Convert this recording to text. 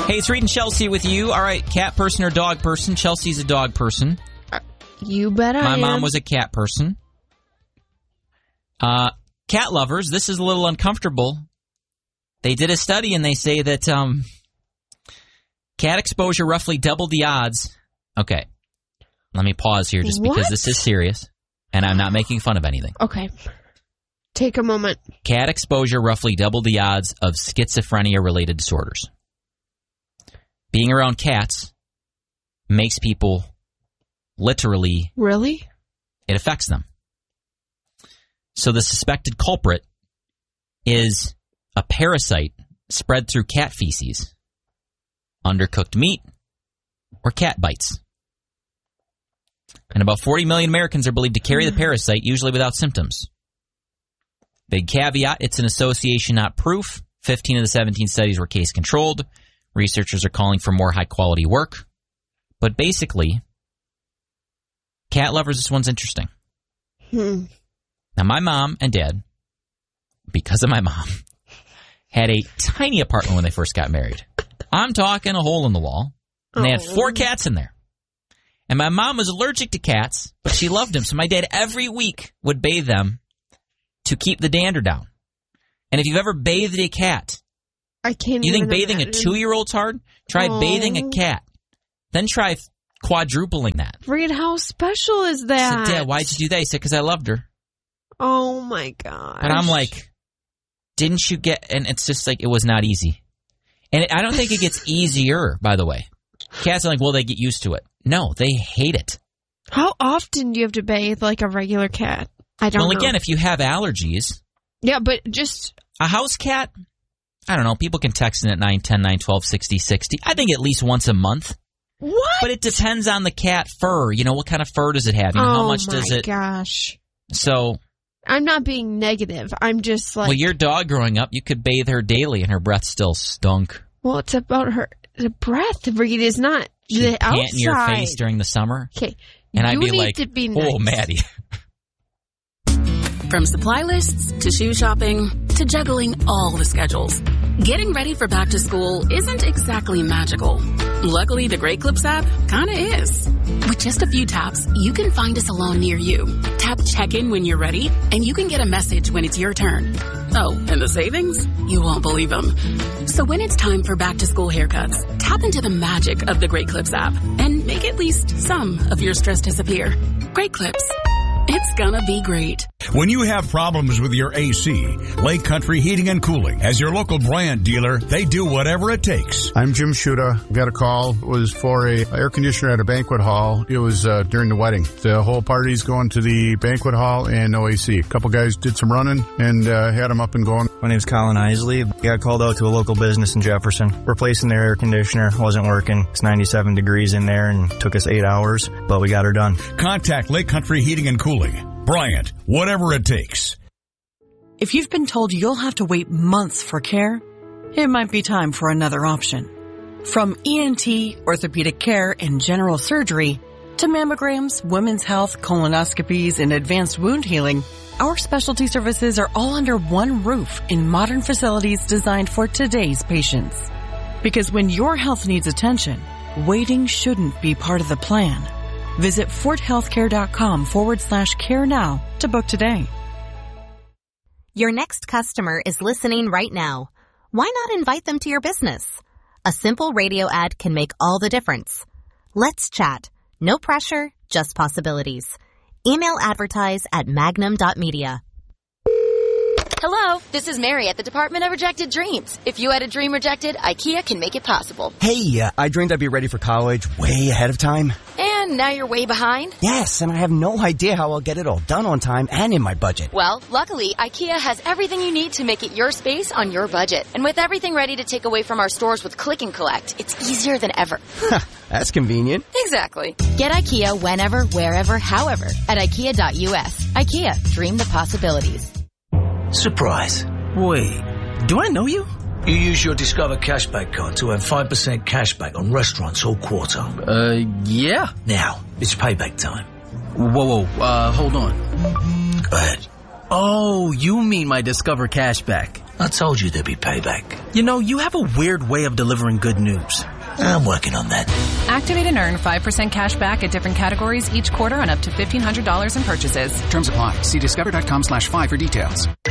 Hey, it's Reed and Chelsea with you. All right, cat person or dog person? Chelsea's a dog person. You bet I am. My mom was a cat person. Cat lovers, this is a little uncomfortable. They did a study and they say that cat exposure roughly doubled the odds. Okay, let me pause here just because this is serious, and I'm not making fun of anything. Okay. Take a moment. Cat exposure roughly doubled the odds of schizophrenia-related disorders. Being around cats makes people literally... Really? It affects them. So the suspected culprit is a parasite spread through cat feces, undercooked meat, or cat bites. And about 40 million Americans are believed to carry the parasite, usually without symptoms. Big caveat, it's an association, not proof. 15 of the 17 studies were case-controlled. Researchers are calling for more high-quality work. But basically, cat lovers, this one's interesting. Now, my mom and dad, because of my mom, had a tiny apartment when they first got married. I'm talking a hole in the wall. And they had 4 cats in there. And my mom was allergic to cats, but she loved them. So my dad every week would bathe them to keep the dander down. And if you've ever bathed a cat, I can't. You think even bathing imagine. a 2-year-old's hard? Try bathing a cat. Then try quadrupling that. Reed, how special is that? I said, Dad, why'd you do that? He said, because I loved her. Oh, my gosh. But I'm like, didn't you get... And it's just like, it was not easy. And I don't think it gets easier, by the way. Cats are like, well, they get used to it. No, they hate it. How often do you have to bathe like a regular cat? I don't know. Well, again, if you have allergies... Yeah, but just... A house cat... I don't know. People can text in at 910 912 6060. I think at least once a month. What? But it depends on the cat fur. You know, what kind of fur does it have? You know, how much does it... Oh, my gosh. So... I'm not being negative. I'm just like... Well, your dog growing up, you could bathe her daily and her breath still stunk. Well, it's about her... The breath, Reed, is not the outside. Pant in your face during the summer. Okay. And I'd be need like, to be nice. oh, Maddie. From supply lists to shoe shopping to juggling all the schedules, getting ready for back to school isn't exactly magical. Luckily, the Great Clips app kinda is. With just a few taps, you can find a salon near you. Tap check-in when you're ready, and you can get a message when it's your turn. Oh, and the savings? You won't believe them. So when it's time for back to school haircuts, tap into the magic of the Great Clips app and make at least some of your stress disappear. Great Clips. It's gonna be great. When you have problems with your AC, Lake Country Heating and Cooling, as your local Bryant dealer, they do whatever it takes. I'm Jim Shuda. Got a call. It was for a air conditioner at a banquet hall. It was during the wedding. The whole party's going to the banquet hall and no AC. A couple guys did some running and had them up and going. My name's Colin Isley. Got called out to a local business in Jefferson. Replacing their air conditioner. Wasn't working. It's 97 degrees in there and took us 8 hours, but we got her done. Contact Lake Country Heating and Cooling. Bryant, whatever it takes. If you've been told you'll have to wait months for care, it might be time for another option. From ENT, orthopedic care, and general surgery, to mammograms, women's health, colonoscopies, and advanced wound healing, our specialty services are all under one roof in modern facilities designed for today's patients. Because when your health needs attention, waiting shouldn't be part of the plan. Visit forthealthcare.com/care now to book today. Your next customer is listening right now. Why not invite them to your business? A simple radio ad can make all the difference. Let's chat. No pressure, just possibilities. Email advertise at magnum.media. Hello, this is Mary at the Department of Rejected Dreams. If you had a dream rejected, IKEA can make it possible. Hey, I dreamed I'd be ready for college way ahead of time. And now you're way behind? Yes, and I have no idea how I'll get it all done on time and in my budget. Well, luckily, IKEA has everything you need to make it your space on your budget. And with everything ready to take away from our stores with Click and Collect, it's easier than ever. That's convenient. Exactly. Get IKEA whenever, wherever, however at IKEA.us. IKEA, dream the possibilities. Surprise. Wait, do I know you? You use your Discover Cashback card to earn 5% cashback on restaurants all quarter. Yeah. Now, it's payback time. Whoa, hold on. Go ahead. Oh, you mean my Discover Cashback. I told you there'd be payback. You know, you have a weird way of delivering good news. I'm working on that. Activate and earn 5% cash back at different categories each quarter on up to $1,500 in purchases. Terms apply. See discover.com/5 for details.